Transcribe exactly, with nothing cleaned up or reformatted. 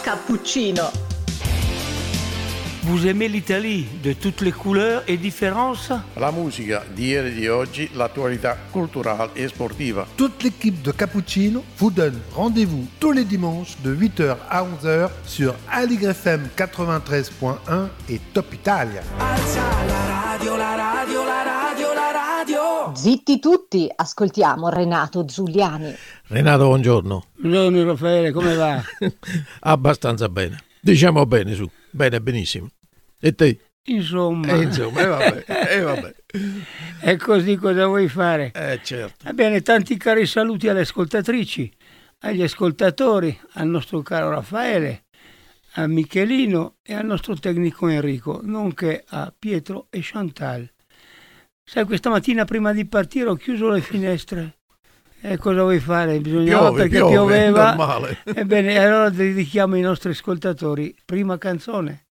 Cappuccino. Vous aimez l'Italie de toutes les couleurs et différences? La musica di ieri e di oggi, l'attualità culturale e sportiva. Toute l'équipe de Cappuccino vous donne rendez-vous tous les dimanches de huit heures à onze heures sur Aligre F M quatre-vingt-treize point un et Top Italia. Alza la radio, la radio, la radio, la radio. Zitti tutti, ascoltiamo Renato Zuliani. Renato, buongiorno. Buongiorno Raffaele, come va? Abbastanza bene. Diciamo bene, su. Bene, benissimo. E te? Insomma. E insomma, e vabbè, e vabbè. E così cosa vuoi fare? Eh, certo. Va bene, tanti cari saluti alle ascoltatrici, agli ascoltatori, al nostro caro Raffaele, a Michelino e al nostro tecnico Enrico, nonché a Pietro e Chantal. Sai, questa mattina prima di partire ho chiuso le finestre. E cosa vuoi fare? Bisognava Piove, perché piove, pioveva. normale. Ebbene, allora dedichiamo ai nostri ascoltatori. Prima canzone.